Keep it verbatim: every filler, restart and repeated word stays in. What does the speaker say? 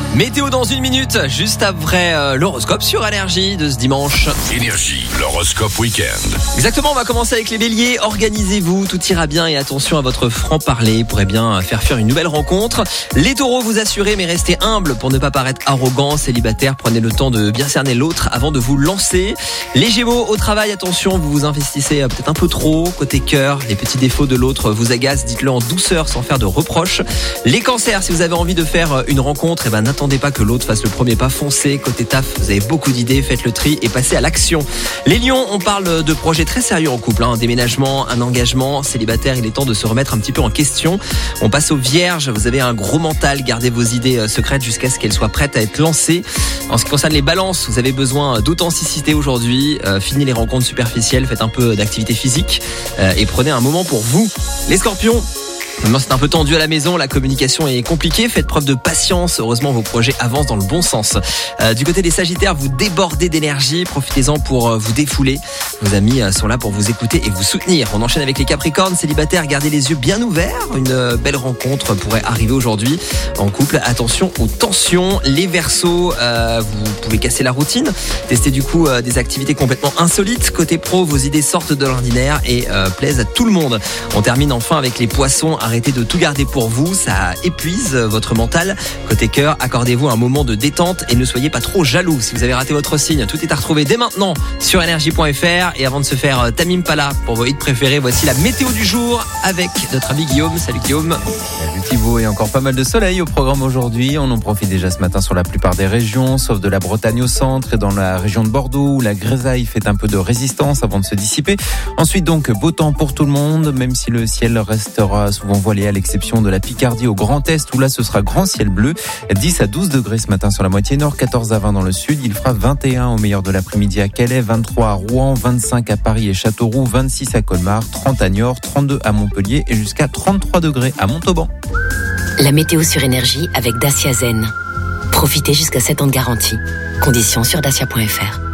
Météo dans une minute, juste après euh, l'horoscope sur Énergie de ce dimanche. Énergie, l'horoscope week-end. Exactement, on va commencer avec les béliers. Organisez-vous, tout ira bien et attention à votre franc-parler. Pourrait bien faire faire une nouvelle rencontre. Les taureaux, vous assurez mais restez humble pour ne pas paraître arrogant. Célibataire, prenez le temps de bien cerner l'autre avant de vous lancer. Les gémeaux, au travail, attention, vous vous investissez peut-être un peu trop. Côté cœur, les petits défauts de l'autre vous agacent, dites-le en douceur sans faire de reproches. Les cancers, si vous avez envie de faire une rencontre, eh ben, n'attendez pas que l'autre fasse le premier pas, foncez. Côté taf, vous avez beaucoup d'idées, faites le tri et passez à l'action. Les lions, on parle de projets très sérieux en couple, hein. Un déménagement, un engagement. Célibataire, il est temps de se remettre un petit peu en question. On passe aux vierges, vous avez un gros mental, gardez vos idées secrètes jusqu'à ce qu'elles soient prêtes à être lancées. En ce qui concerne les balances, vous avez besoin d'authenticité aujourd'hui. Euh, fini les rencontres superficielles, faites un peu d'activité physique euh, et prenez un moment pour vous. Les scorpions, maintenant c'est un peu tendu à la maison, la communication est compliquée, faites preuve de patience, heureusement vos projets avancent dans le bon sens. Euh, du côté des sagittaires, vous débordez d'énergie, profitez-en pour euh, vous défouler. Vos amis euh, sont là pour vous écouter et vous soutenir. On enchaîne avec les capricornes, célibataires, gardez les yeux bien ouverts, une euh, belle rencontre pourrait arriver aujourd'hui. En couple, attention aux tensions. Les verseaux, euh, vous pouvez casser la routine, testez du coup euh, des activités complètement insolites. Côté pro, vos idées sortent de l'ordinaire et euh, plaisent à tout le monde. On termine enfin avec les poissons. Arrêtez de tout garder pour vous, ça épuise votre mental. Côté cœur, accordez-vous un moment de détente et ne soyez pas trop jaloux. Si vous avez raté votre signe, tout est à retrouver dès maintenant sur énergie point f r. Et avant de se faire Tamim Pala pour vos hits préférés, voici la météo du jour avec notre ami Guillaume. Salut Guillaume. Salut Thibaut, et encore pas mal de soleil au programme aujourd'hui. On en profite déjà ce matin sur la plupart des régions, sauf de la Bretagne au centre et dans la région de Bordeaux où la grisaille fait un peu de résistance avant de se dissiper. Ensuite donc, beau temps pour tout le monde, même si le ciel restera souvent voilé à l'exception de la Picardie au Grand Est où là ce sera grand ciel bleu. dix à douze degrés ce matin sur la moitié nord, quatorze à vingt dans le sud. Il fera vingt et un au meilleur de l'après-midi à Calais, vingt-trois à Rouen, vingt-cinq à Paris et Châteauroux, vingt-six à Colmar, trente à Niort, trente-deux à Montpellier et jusqu'à trente-trois degrés à Montauban. La météo sur Énergie avec Dacia Zen. Profitez jusqu'à sept ans de garantie. Conditions sur dacia point f r.